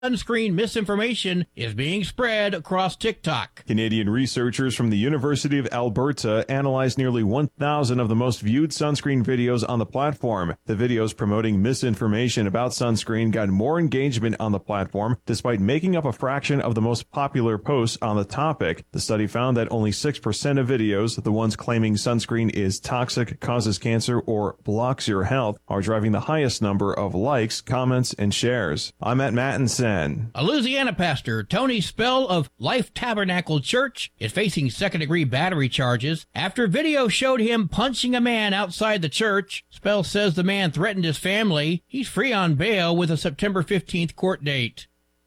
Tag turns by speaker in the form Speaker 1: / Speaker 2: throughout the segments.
Speaker 1: Sunscreen misinformation is being spread across TikTok.
Speaker 2: Canadian researchers from the University of Alberta analyzed nearly 1,000 of the most viewed sunscreen videos on the platform. The videos promoting misinformation about sunscreen got more engagement on the platform, despite making up a fraction of the most popular posts on the topic. The study found that only 6% of videos, the ones claiming sunscreen is toxic, causes cancer, or blocks your health, are driving the highest number of likes, comments, and shares. I'm Matt Mattinson.
Speaker 1: A Louisiana pastor, Tony Spell of Life Tabernacle Church, is facing second-degree battery charges after video showed him punching a man outside the church. Spell says the man threatened his family. He's free on bail with a September 15th court date.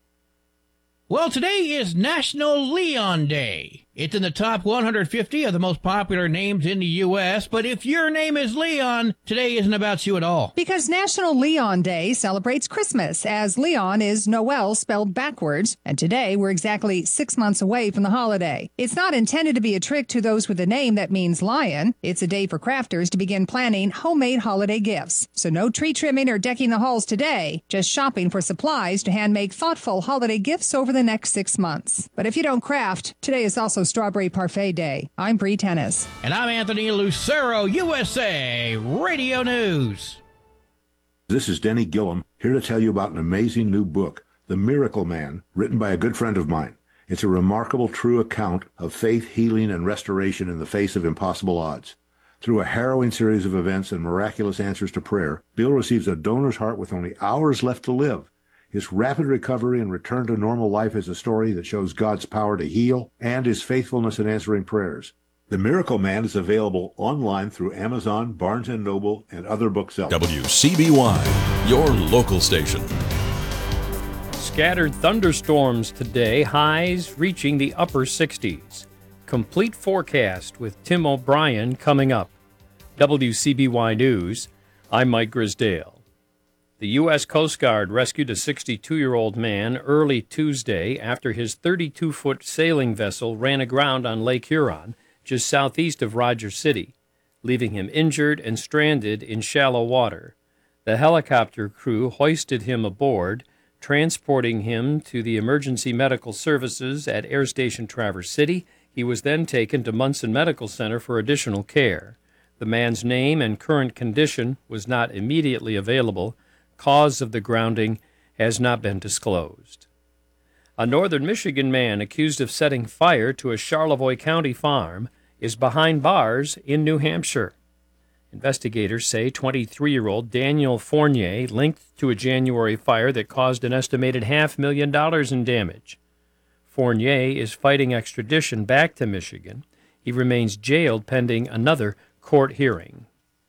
Speaker 1: Well, today is National Leon Day. It's in the top 150 of the most popular names in the U.S., but if your name is Leon, today isn't about you at all.
Speaker 3: Because National Leon Day celebrates Christmas, as Leon is Noel spelled backwards, and today we're exactly 6 months away from the holiday. It's not intended to be a trick to those with a name that means lion. It's a day for crafters to begin planning homemade holiday gifts. So no tree trimming or decking the halls today, just shopping for supplies to hand-make thoughtful holiday gifts over the next 6 months. But if you don't craft, today is also Strawberry Parfait Day. I'm Bree Tennis.
Speaker 1: And I'm Anthony Lucero, USA Radio News.
Speaker 4: This is Denny Gillum, here to tell you about an amazing new book, The Miracle Man, written by a good friend of mine. It's a remarkable true account of faith, healing, and restoration in the face of impossible odds. Through a harrowing series of events and miraculous answers to prayer, Bill receives a donor's heart with only hours left to live. His rapid recovery and return to normal life is a story that shows God's power to heal and his faithfulness in answering prayers. The Miracle Man is available online through Amazon, Barnes & Noble, and other booksellers.
Speaker 5: WCBY, your local station.
Speaker 6: Scattered thunderstorms today, highs reaching the upper 60s. Complete forecast with Tim O'Brien coming up. WCBY News, I'm Mike Grisdale. The U.S. Coast Guard rescued a 62-year-old man early Tuesday after his 32-foot sailing vessel ran aground on Lake Huron, just southeast of Rogers City, leaving him injured and stranded in shallow water. The helicopter crew hoisted him aboard, transporting him to the emergency medical services at Air Station Traverse City. He was then taken to Munson Medical Center for additional care. The man's name and current condition was not immediately available. Cause of the grounding has not been disclosed. A northern Michigan man accused of setting fire to a Charlevoix County farm is behind bars in New Hampshire. Investigators say 23-year-old Daniel Fournier linked to a January fire that caused an estimated $500,000 in damage. Fournier is fighting extradition back to Michigan. He remains jailed pending another court hearing.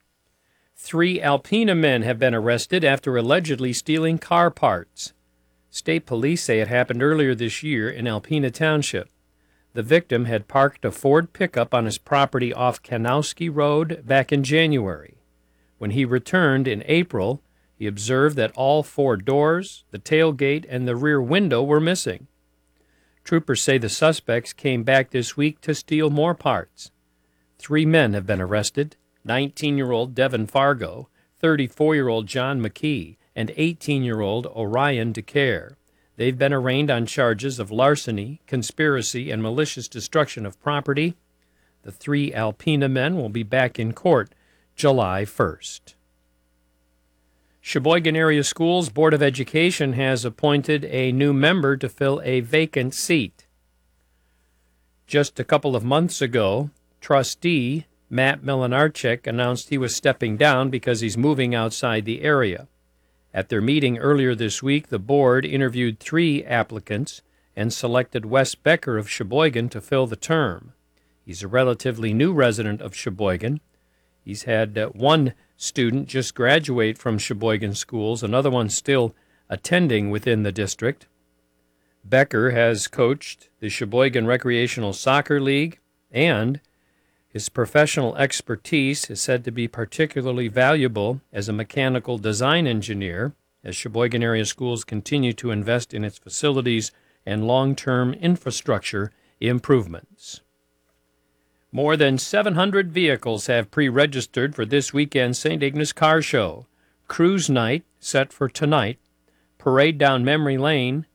Speaker 6: 3 Alpena men have been arrested after allegedly stealing car parts. State police say it happened earlier this year in Alpena Township. The victim had parked a Ford pickup on his property off Kanowski Road back in January. When he returned in April, he observed that all 4 doors, the tailgate, and the rear window were missing. Troopers say the suspects came back this week to steal more parts. 3 men have been arrested. 19-year-old Devin Fargo, 34-year-old John McKee, and 18-year-old Orion DeCare. They've been arraigned on charges of larceny, conspiracy, and malicious destruction of property. The 3 Alpena men will be back in court July 1st. Sheboygan Area Schools Board of Education has appointed a new member to fill a vacant seat. Just a couple of months ago, trustee Matt Milanarchik announced he was stepping down because he's moving outside the area. At their meeting earlier this week, the board interviewed 3 applicants and selected Wes Becker of Sheboygan to fill the term. He's a relatively new resident of Sheboygan. He's had one student just graduate from Sheboygan schools, another one still attending within the district. Becker has coached the Sheboygan Recreational Soccer League, and his professional expertise is said to be particularly valuable as a mechanical design engineer as Sheboygan Area Schools continue to invest in its facilities and long-term infrastructure improvements. More than 700 vehicles have pre-registered for this weekend's St. Ignace Car Show. Cruise night set for tonight, parade down memory lane,